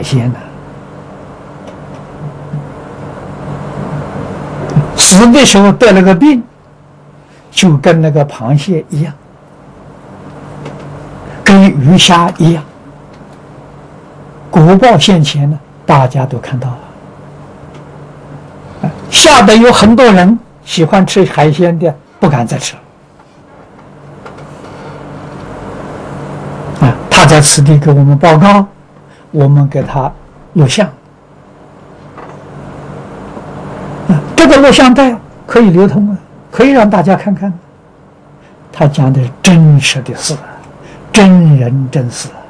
鲜呢。死的时候得了个病，就跟那个螃蟹一样，跟鱼虾一样，果报现前呢，大家都看到了。吓得有很多人喜欢吃海鲜的不敢再吃了。他在此地给我们报告，我们给他录像。这个录像带可以流通啊，可以让大家看看。他讲的是真实的事，真人真事。